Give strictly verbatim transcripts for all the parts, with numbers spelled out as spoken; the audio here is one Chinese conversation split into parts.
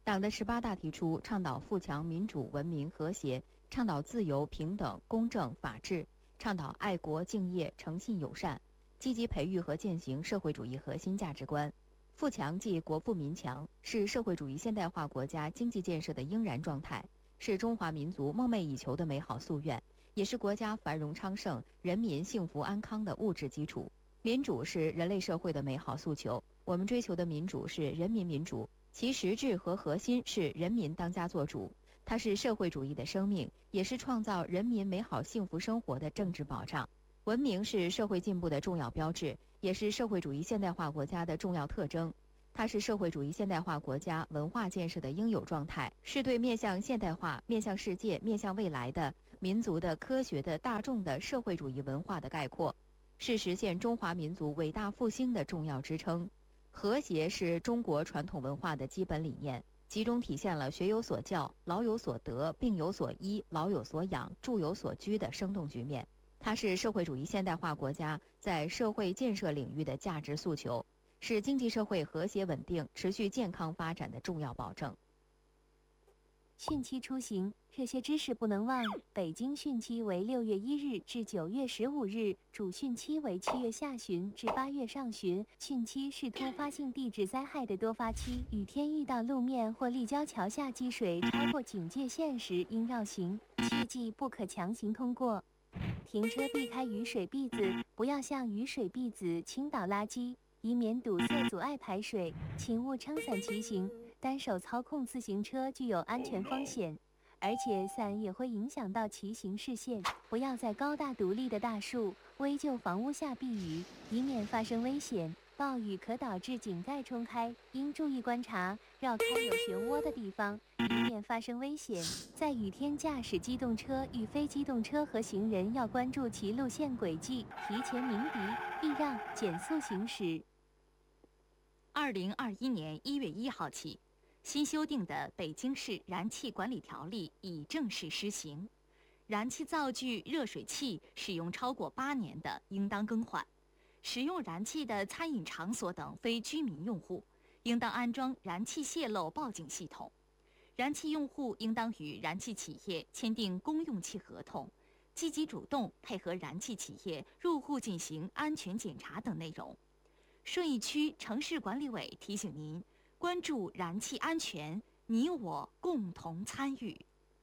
党的十八大提出倡导富强、民主、文明、和谐，倡导自由、平等、公正、法治，倡导爱国、敬业、诚信、友善，积极培育和践行社会主义核心价值观。富强即国富民强，是社会主义现代化国家经济建设的应然状态，是中华民族梦寐以求的美好夙愿，也是国家繁荣昌盛、人民幸福安康的物质基础。民主是人类社会的美好诉求，我们追求的民主是人民民主，其实质和核心是人民当家作主，它是社会主义的生命，也是创造人民美好幸福生活的政治保障。文明是社会进步的重要标志，也是社会主义现代化国家的重要特征。它是社会主义现代化国家文化建设的应有状态，是对面向现代化、面向世界、面向未来的民族的、科学的、大众的社会主义文化的概括，是实现中华民族伟大复兴的重要支撑。和谐是中国传统文化的基本理念，其中体现了学有所教、老有所得、病有所医、老有所养、住有所居的生动局面。它是社会主义现代化国家在社会建设领域的价值诉求，是经济社会和谐稳定、持续健康发展的重要保证。 汛期出行，这些知识不能忘。北京汛期为六月一日至九月十五日，主汛期为七月下旬至八月上旬。汛期是突发性地质灾害的多发期，雨天遇到路面或立交桥下积水超过警戒线时，应绕行，切记不可强行通过。停车避开雨水篦子，不要向雨水篦子倾倒垃圾，以免堵塞阻碍排水。请勿撑伞骑行，单手操控自行车具有安全风险，而且伞也会影响到骑行视线。不要在高大独立的大树、危旧房屋下避雨，以免发生危险。暴雨可导致井盖冲开，应注意观察，绕开有漩涡的地方，以免发生危险。在雨天驾驶机动车与非机动车和行人要关注其路线轨迹，提前鸣笛、避让、减速行驶。 二零二一年一月一号起，新修订的《北京市燃气管理条例》已正式施行。燃气灶具、热水器使用超过八年的，应当更换；使用燃气的餐饮场所等非居民用户，应当安装燃气泄漏报警系统。燃气用户应当与燃气企业签订公用气合同，积极主动配合燃气企业入户进行安全检查等内容。顺义区城市管理委提醒您，关注燃气安全，你我共同参与。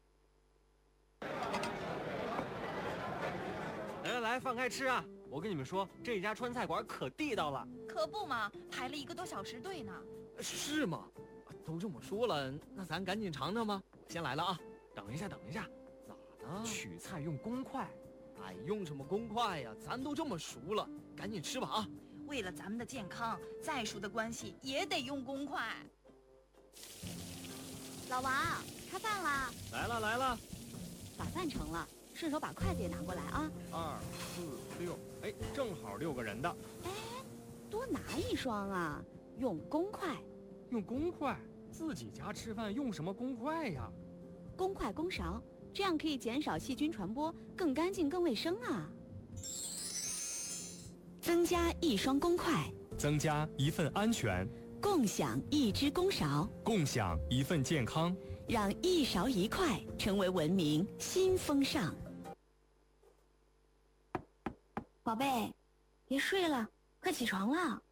来来来，放开吃啊！我跟你们说，这家川菜馆可地道了。 可不嘛，排了一个多小时队呢。 是吗？都这么说了，那咱赶紧尝尝吧。我先来了啊！等一下，等一下，咋呢？取菜用公筷。哎，用什么公筷呀？咱都这么熟了，赶紧吃吧啊！ 为了咱们的健康，再熟的关系也得用公筷。 老王，开饭啦！ 来了来了， 把饭盛了，顺手把筷子也拿过来啊！ 二四六，哎，正好六个人的。 哎，多拿一双啊！用公筷。 用公筷？自己家吃饭用什么公筷呀？ 公筷公勺，这样可以减少细菌传播，更干净更卫生啊！增加一双公筷， 增加一份安全， 共享一只公勺， 共享一份健康， 让一勺一筷成为文明新风尚。宝贝，别睡了，快起床了。